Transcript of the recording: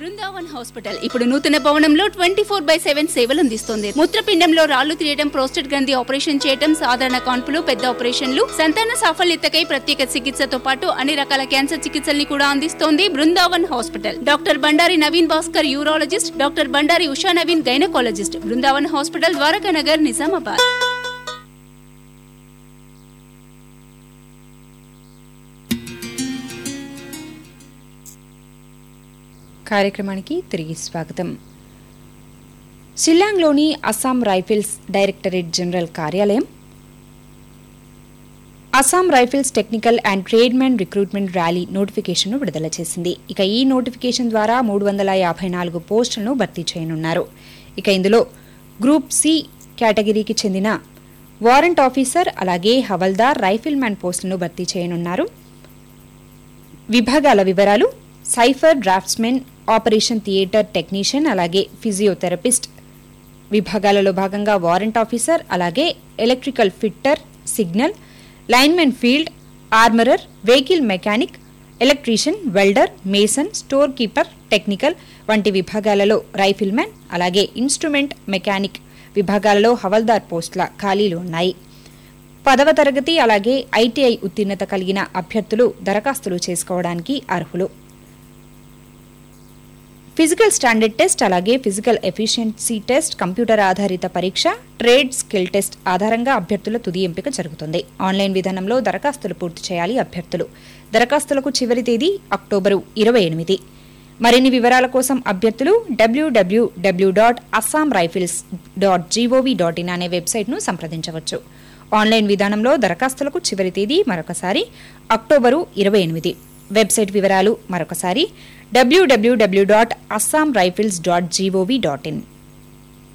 Brindavan hospital ఇప్పుడు నూతన భవనంలో 24/7 సేవలు అందిస్తోంది. మూత్రపిండంలో రాళ్లు తీయడం, ప్రోస్టేట్ గ్రంథి ఆపరేషన్ చేయడం, సాధారణ కాన్పులు, పెద్ద ఆపరేషన్లు, సంతాన సాఫల్యతకై ప్రత్యేక చికిత్సతో పాటు అన్ని రకాల క్యాన్సర్ చికిత్సల్ని కూడా అందిస్తోంది Brindavan hospital. Doctor Bandari Naveen Bhaskar urologist, doctor Bandari Usha Naveen gynaecologist. Brindavan hospital, Dwaraka Nagar, Nizamabad. కార్యక్రమానికి తిరిగి స్వాగతం. షిల్లాంగ్లోని అస్సాం రైఫిల్స్ డైరెక్టరేట్ జనరల్ కార్యాలయం Assam rifles technical and tradesmen recruitment rally నోటిఫికేషన్ను విడుదల చేసింది. ఇక ఈ నోటిఫికేషన్ ద్వారా 354 పోస్టులను భర్తీ చేయనున్నారు. ఇక ఇందులో గ్రూప్ సి కేటగిరీకి చెందిన వారెంట్ ఆఫీసర్, అలాగే హవల్దార్, రైఫిల్ మ్యాన్ పోస్టులను భర్తీ చేయనున్నారు. విభాగాల వివరాలు: cipher draughtsmen, operation theatre technician, అలాగే ఫిజియోథెరపిస్ట్. విభాగాలలో భాగంగా వారెంట్ ఆఫీసర్, అలాగే electrical fitter, signal, linemen field, ఆర్మరర్, vehicle mechanic, electrician, welder, mason, store keeper, technical వంటి విభాగాలలో రైఫిల్ మ్యాన్, అలాగే ఇన్స్ట్రుమెంట్ మెకానిక్ విభాగాలలో హవల్దార్ పోస్టుల ఖాళీలు ఉన్నాయి. 10వ తరగతి అలాగే ఐటీఐ ఉత్తీర్ణత కలిగిన అభ్యర్థులు దరఖాస్తులు చేసుకోవడానికి అర్హులు. ఫిజికల్ స్టాండర్డ్ టెస్ట్, అలాగే ఫిజికల్ ఎఫిషియన్సీ టెస్ట్, కంప్యూటర్ ఆధారిత పరీక్ష, ట్రేడ్ స్కిల్ టెస్ట్ ఆధారంగా అభ్యర్థుల తుది ఎంపిక జరుగుతుంది. ఆన్లైన్ విధానంలో దరఖాస్తులు పూర్తి చేయాలి అభ్యర్థులు. దరఖాస్తులకు చివరి తేదీ అక్టోబరు 28. మరిన్ని వివరాల కోసం అభ్యర్థులు www.assamrifles.gov.in అనే వెబ్సైట్ను సంప్రదించవచ్చు. ఆన్లైన్ విధానంలో దరఖాస్తులకు చివరి తేదీ మరొకసారి అక్టోబరు 28. వెబ్సైట్ వివరాలు మరొకసారి www.assamrifles.gov.in.